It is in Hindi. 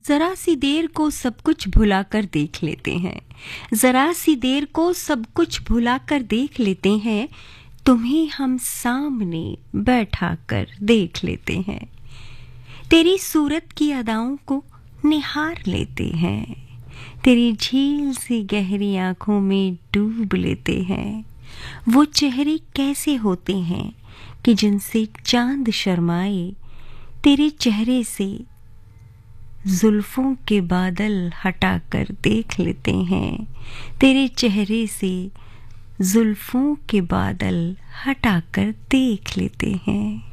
जरा सी देर को सब कुछ भुला कर देख लेते हैं, जरा सी देर को सब कुछ भुला कर देख लेते हैं, तुम्हें हम सामने बैठा कर देख लेते हैं। तेरी सूरत की अदाओं को निहार लेते हैं, तेरी झील सी गहरी आंखों में डूब लेते हैं। वो चेहरे कैसे होते हैं कि जिनसे चांद शर्माए, तेरे चेहरे से जुल्फों के बादल हटा कर देख लेते हैं, तेरे चेहरे से जुल्फों के बादल हटा कर देख लेते हैं।